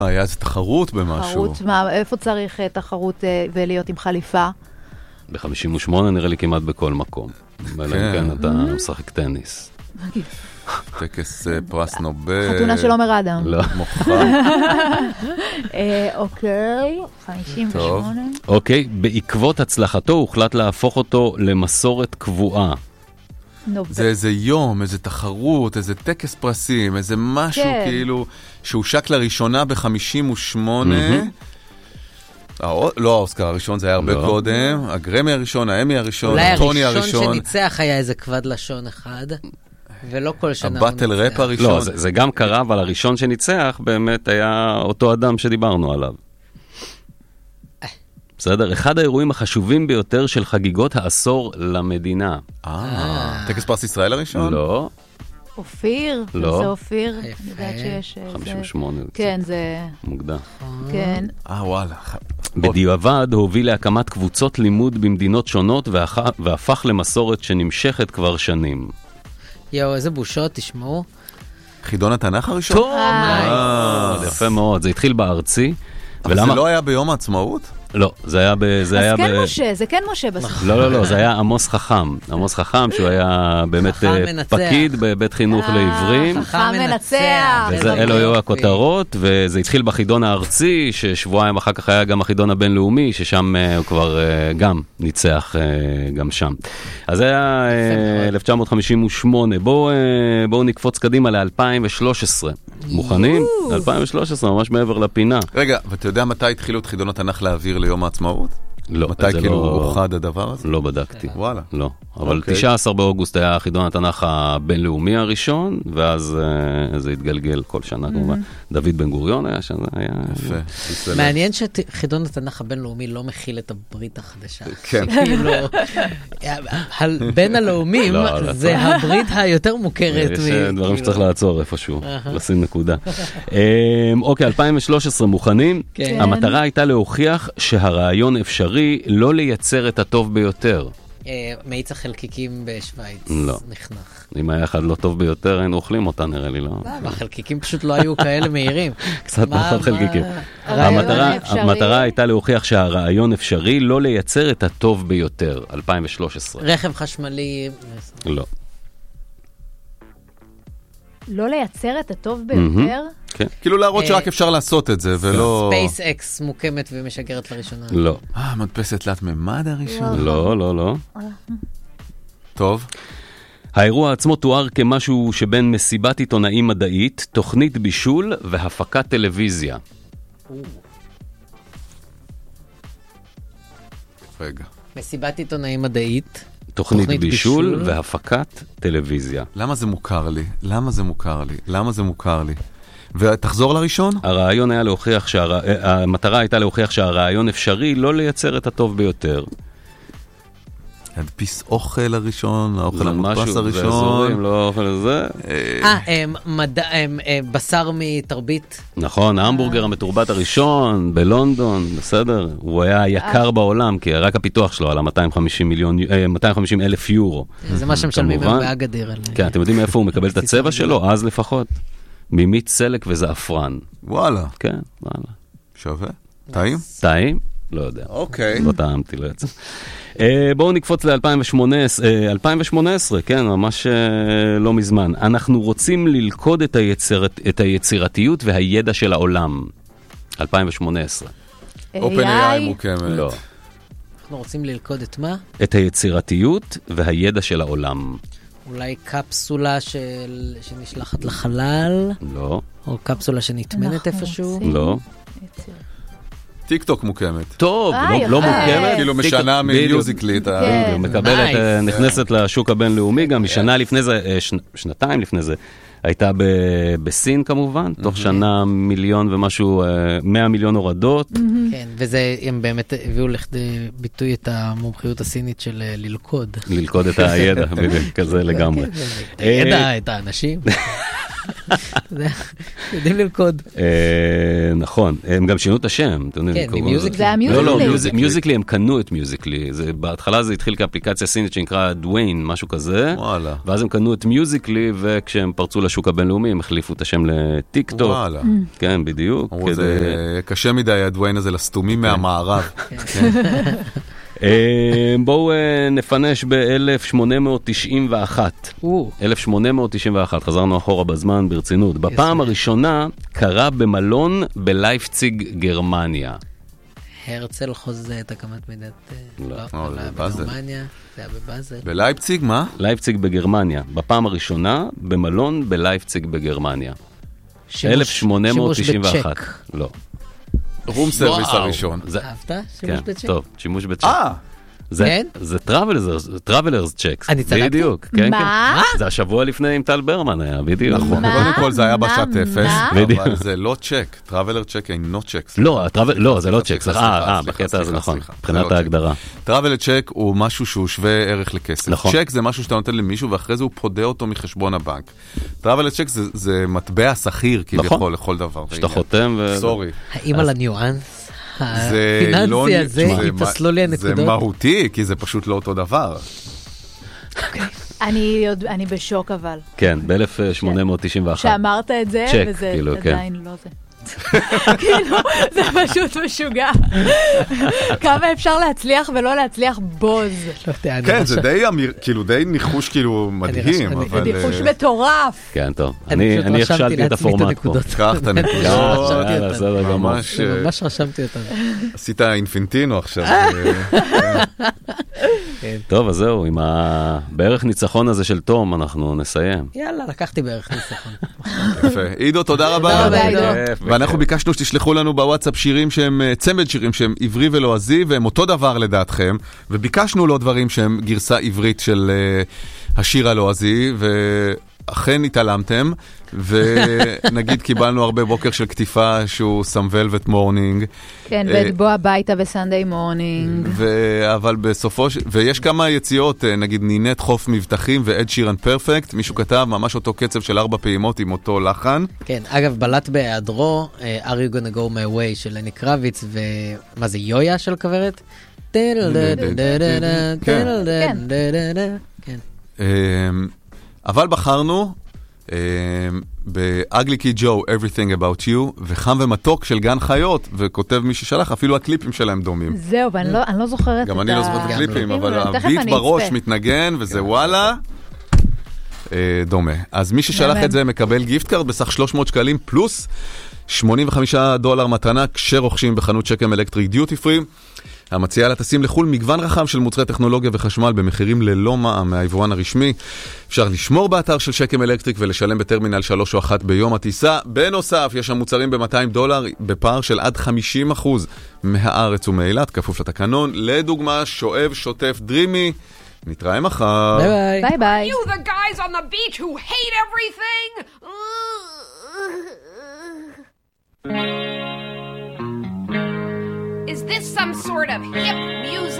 היה איזו תחרות במשהו. תחרות, מה, איפה צריך תחרות ולהיות עם חליפה? ב-58 נראה לי כמעט בכל מקום. אלא אם כן אתה משחק טניס. טקס פרס נובל. חתונה של עומר אדם. לא. מוכר. אוקיי, 58. אוקיי, בעקבות הצלחתו הוחלט להפוך אותו למסורת קבועה. זה איזה יום, איזה תחרות, איזה טקס פרסים, איזה משהו כאילו שהושק לראשונה ב-58. לא, האוסקר הראשון זה היה הרבה קודם, הגרמי הראשון, האמי הראשון, הטוני הראשון. אולי הראשון שניצח היה איזה כבד לשון אחד, ולא כל שנה הוא ניצח. הבטל ראפ הראשון. לא, זה גם קרה, אבל הראשון שניצח באמת היה אותו אדם שדיברנו עליו. בסדר? אחד האירועים החשובים ביותר של חגיגות העשור למדינה. טקס פרס ישראל הראשון? לא. אופיר? לא. זה אופיר? אני יודעת שיש... 58. כן, זה... מוקדם. כן. וואלה. בדיעבד הוביל להקמת קבוצות לימוד במדינות שונות והפך למסורת שנמשכת כבר שנים. יואו, איזה בושות, תשמעו. חידון התנ"ך הראשון? טוב! יפה מאוד, זה התחיל בארצי. אבל זה לא היה ביום העצמאות? לא, זה היה אז כן משה, זה כן משה בסוף. לא, זה היה עמוס חכם. עמוס חכם, שהוא היה באמת פקיד בבית חינוך לעברים. חכם מנצח. אלו היו הכותרות, וזה התחיל בחידון הארצי, ששבועיים אחר כך היה גם החידון הבינלאומי, ששם הוא כבר גם ניצח גם שם. אז זה היה 1958. בואו נקפוץ קדימה ל-2013. מוכנים? 2013, ממש מעבר לפינה. רגע, ואתה יודע מתי התחילו את חידון התנ"ך להעביר ליום העצמאות? לא. מתי כאילו אוחד הדבר הזה? לא בדקתי. וואלה. לא. אבל 19 באוגוסט היה חידון התנ"ך הבינלאומי הראשון, ואז זה התגלגל כל שנה כמובן. דוד בן גוריון היה שנה, היה... יפה. מעניין שחידון התנ"ך הבינלאומי לא מכיל את הברית החדשה. כן. כאילו, בין הלאומים זה הברית היותר מוכרת. יש דברים שצריך לעצור איפשהו, לשים נקודה. אוקיי, 2013 מוכנים. המטרה הייתה להוכיח שהרעיון אפשרי לא לייצר את הטוב ביותר. מאיץ החלקיקים בשוויץ. לא. נחנך. אם היה אחד לא טוב ביותר, היינו אוכלים אותה, נראה לי, לא? החלקיקים פשוט לא היו כאלה מהירים. קצת פחות חלקיקים. המטרה הייתה להוכיח שהרעיון אפשרי לא לייצר את הטוב ביותר. 2013. רכב חשמלי. לא. לא לייצר את הטוב ביותר? כן. כאילו להראות שרק אפשר לעשות את זה, ולא... SpaceX מוקמת ומשגרת לראשונה. לא. לא. טוב. האירוע עצמו תואר כמשהו שבין מסיבת עיתונאים מדעית, תוכנית בישול והפקת טלוויזיה. רגע. מסיבת עיתונאים מדעית. תוכנית בישול והפקת טלוויזיה. למה זה מוכר לי? ותחזור לראשון? המטרה הייתה להוכיח שהרעיון אפשרי לא לייצר את הטוב ביותר. להדפיס אוכל הראשון, האוכל המודפס הראשון. זה אזורים, לא אוכל הזה. בשר מתרבית. נכון, ההמבורגר המתורבת הראשון בלונדון, בסדר? הוא היה יקר בעולם, כי רק הפיתוח שלו עלה 250 אלף יורו. זה מה שמשלמים באגדיר. כן, אתם יודעים איפה הוא מקבל את הצבע שלו? אז לפחות. מימית סלק וזעפרן. וואלה. כן, וואלה. שווה? טעים? טעים? לא יודע. אוקיי. לא טעמתי, לא יצא. בואו נקפוץ ל-2018, כן, ממש לא מזמן. אנחנו רוצים ללכוד את היצירתיות והידע של העולם. 2018. OpenAI מוקמת. לא. אנחנו רוצים ללכוד את מה? את היצירתיות והידע של העולם. אולי קפסולה שנשלחת לחלל? לא. או קפסולה שנתמנת איפשהו? לא. טיק טוק מוקמת. טוב, לא מוקמת. כאילו משנה מיוזיקלי. מקבלת, נכנסת לשוק הבינלאומי, גם משנה לפני זה, שנתיים לפני זה, הייתה בסין כמובן, תוך שנה 100 מיליון הורדות. כן, וזה, הם באמת הביאו לכדי ביטוי את המומחיות הסינית של ללכוד. ללכוד את הידע, כזה לגמרי. את הידע, את האנשים. יודעים לרקוד. נכון, הם גם שינו את השם. כן, ממיוזיקלי. זה היה לא, מיוזיקלי. מיוזיקלי, הם קנו את מיוזיקלי. בהתחלה זה התחיל כאפליקציה סינית שנקרא דוויין, משהו כזה. וואלה. ואז הם קנו את מיוזיקלי, וכשהם פרצו לשוק הבינלאומי, הם החליפו את השם לטיק טוק. וואלה. כן, בדיוק. זה קשה מדי הדוויין הזה לסתומים מהמערב. בואו נפנש ב-1891. 1891, חזרנו אחורה בזמן ברצינות. בפעם הראשונה קרה במלון בלייפציג, גרמניה. הרצל חוזה את הקמת מדינת... לא, בבאזל. בגרמניה, זה היה בבאזל. בלייפציג, מה? לייפציג בגרמניה. בפעם הראשונה במלון בלייפציג בגרמניה. 1891. לא. רום סרוויס הראשון. אהבת? שימוש בצ'ק? טוב, שימוש בצ'ק. זה טראבלרס צ'קס. אני צדקתי? בדיוק. מה? זה השבוע לפני עם טל ברמן היה, בדיוק. נכון, קודם כל זה היה בשעת אפס, בדיוק. אבל זה לא צ'ק, טראבלר צ'ק אינו צ'ק. לא, זה לא צ'ק. בקטע הזה נכון, מבחינת ההגדרה. טראבלר צ'ק הוא משהו שהוא שווה ערך לכסף. נכון. צ'ק זה משהו שאתה נותן למישהו ואחרי זה הוא פודה אותו מחשבון הבנק. טראבלר צ'ק זה מטבע שכיר כביכול לכל דבר. שאתה חותם ו... סורי. האם על הניואנס זה לא... הפיננסי הזה יפסלו לי הנקודות? זה מהותי, כי זה פשוט לא אותו דבר. אני בשוק אבל. כן, ב-1891. שאמרת את זה, צ'ק, וזה כאילו, כן. עדיין לא זה. כאילו, זה פשוט משוגע. כמה אפשר להצליח ולא להצליח בוז. כן, זה די ניחוש כאילו מדהים, אבל... ניחוש מטורף. כן, טוב. אני הכשלתי את הפורמט פה. קח את הנקודות. ממש רשמתי אותם. עשית אינפנטינו עכשיו. טוב, אז זהו, עם בערך ניצחון הזה של תום אנחנו נסיים. יאללה, לקחתי בערך ניצחון. יפה. עידו, תודה רבה. תודה רבה, עידו. ואנחנו ביקשנו שתשלחו לנו בוואטסאפ שירים שהם צמד שירים שהם עברי ולועזי, והם אותו דבר לדעתכם, וביקשנו לו דברים שהם גרסה עברית של השיר הלועזי, ואכן התעלמתם, ונגיד קיבלנו הרבה בוקר של כתיפה שהוא Some Velvet Morning. כן, ובוא הביתה בסנדיי מורנינג. אבל בסופו ויש כמה יציאות, נגיד נינת חוף מבטחים ועד שירן פרפקט, מישהו כתב ממש אותו קצב של 4 פעימות עם אותו לחן. כן, אגב, בלט בהיעדרו, Are You Gonna Go My Way של לני קרביץ, ומה זה, יויה של כוורת? אבל בחרנו ב-Ugly Kid Joe, Everything About You, וחם ומתוק של גן חיות, וכותב מי ששלח, אפילו הקליפים שלהם דומים. זהו, ואני לא זוכרת את ה... גם אני לא זוכרת את הקליפים, אבל הביט בראש מתנגן, וזה וואלה, דומה. אז מי ששלח את זה מקבל גיפט קארד בסך 300 שקלים, פלוס $85 מתנה, כשרוכשים בחנות שקם אלקטריק דיוטי פרי. המציעה לטסים לחול מגוון רחב של מוצרי טכנולוגיה וחשמל במחירים ללא מע"מ מהיבואן הרשמי. אפשר לשמור באתר של שקם אלקטריק ולשלם בטרמינל 3 או 1 ביום הטיסה. בנוסף, יש שם מוצרים ב$200 בפער של עד 50% מהארץ ומאילת, כפוף לתקנון. לדוגמה, שואב שוטף דרימי. נתראה מחר. ביי ביי ביי. You the guys on the beach who hate everything? Is this some sort of hip music?